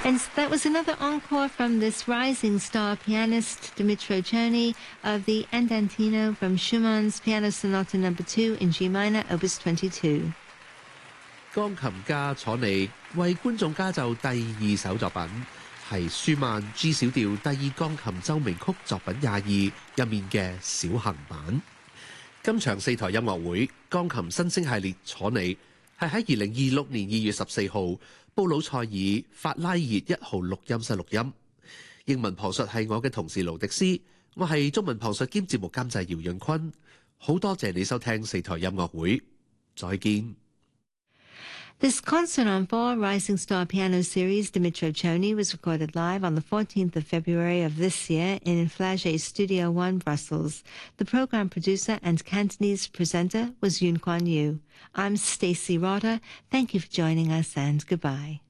And that was another encore from this rising star pianist Dmitro Chernyi of the Andantino from Schumann's Piano Sonata No. 2 in G minor, Opus 22. 鋼琴家楚尼為觀眾加奏第二首作品，係舒曼 G 小調第二鋼琴奏鳴曲作品22入面嘅小行版。今場4台音樂會鋼琴新星系列楚尼係喺2026年2月14號布魯塞爾法拉熱1號錄音室錄音。英文旁述係我嘅同事盧迪斯，我係中文旁述兼節目監製姚潤坤。好多謝你收聽4台音樂會，再見。 This concert on 4 Rising Star Piano Series Dmitro Chernyi was recorded live on the 14th of February of this year in Flagey Studio 1, Brussels. The program producer and Cantonese presenter was Yun Kuan Yu. I'm Stacey Rotter. Thank you for joining us and goodbye.